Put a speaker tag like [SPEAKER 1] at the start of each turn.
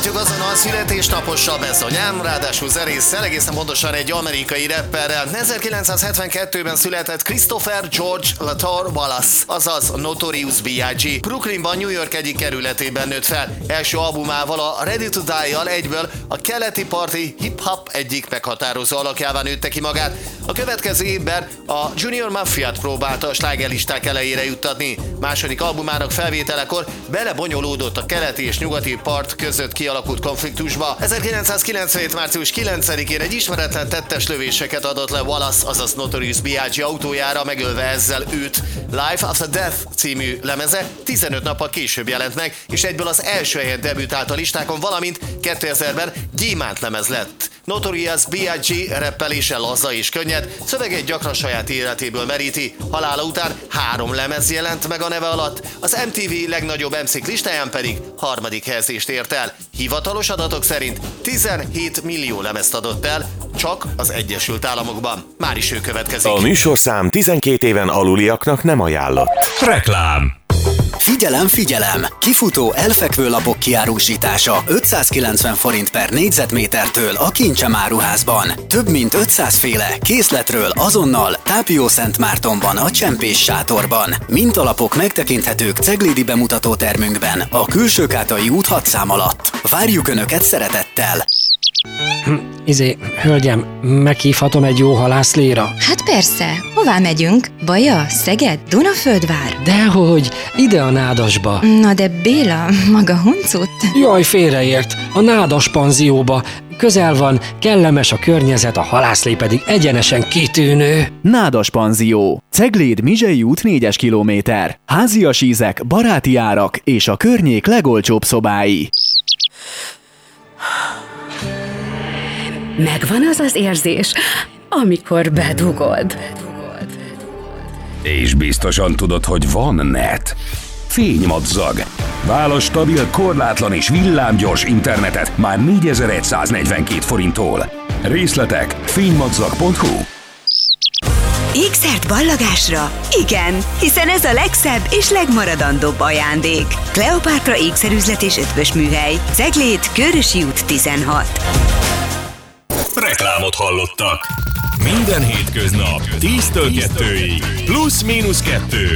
[SPEAKER 1] Folytatjuk azonnal születésnapossal Bezonyán, ráadásul zenésszel, egészen pontosan egy amerikai rapperrel. 1972-ben született Christopher George Latour Wallace, azaz Notorious B.I.G. Brooklynban, New York egyik kerületében nőtt fel. Első albumával, a Ready to Die-jal egyből a keleti parti hip-hop egyik meghatározó alakjává nőtte ki magát. A következő évben a Junior Mafia-t próbálta a slágerlisták elejére juttatni. Második albumának felvételekor belebonyolódott a keleti és nyugati part között kialakult konfliktusba. 1997. március 9-én egy ismeretlen tettes lövéseket adott le Wallace, azaz Notorious B.I.G. autójára, megölve ezzel őt. Life After Death című lemeze 15 nappal később jelent meg, és egyből az első helyen debütált a listákon, valamint 2000-ben gyémántlemez lett. Notorious B.I.G. rappelése laza és könnyed, szövegét gyakran saját életéből meríti. Halála után 3 lemez jelent meg a neve alatt, az MTV legnagyobb MC-k listáján pedig harmadik helyezést ért el. Hivatalos adatok szerint 17 millió lemezt adott el, csak az Egyesült Államokban. Már is ő következik.
[SPEAKER 2] A műsorszám 12 éven aluliaknak nem ajánlott.
[SPEAKER 3] Reklám.
[SPEAKER 4] Figyelem, figyelem! Kifutó elfekvő lapok kiárusítása 590 forint per négyzetmétertől a Kincsem áruházban. Több mint 500 féle készletről azonnal Tápiószentmártonban a Csempés sátorban. Mintalapok megtekinthetők ceglédi bemutatótermünkben a Külsőkátai út 6 szám alatt. Várjuk Önöket szeretettel!
[SPEAKER 5] Hölgyem, meghívhatom egy jó halászléra?
[SPEAKER 6] Hát persze. Hová megyünk? Baja, Szeged, Dunaföldvár?
[SPEAKER 5] Dehogy, ide a Nádasba.
[SPEAKER 6] Na de Béla, maga Huncut?
[SPEAKER 5] Jaj, félreért, a Nádas panzióba. Közel van, kellemes a környezet, a halászlé pedig egyenesen kitűnő.
[SPEAKER 7] Nádas panzió. Cegléd Mizsei út 4-es kilométer. Házias ízek, baráti árak és a környék legolcsóbb szobái.
[SPEAKER 8] Megvan az az érzés, amikor bedugod.
[SPEAKER 3] És biztosan tudod, hogy van net. Fénymadzag. Válasz stabil, korlátlan és villámgyors internetet már 4142 forinttól. Részletek fénymadzag.hu.
[SPEAKER 9] Ékszert ballagásra? Igen, hiszen ez a legszebb és legmaradandóbb ajándék. Kleopátra ékszerüzlet és ötvös műhely. Cegléd, Kőrösi út 16.
[SPEAKER 3] Reklámot hallottak. Minden hétköznap 10-től 2-ig. Plusz-minusz 2.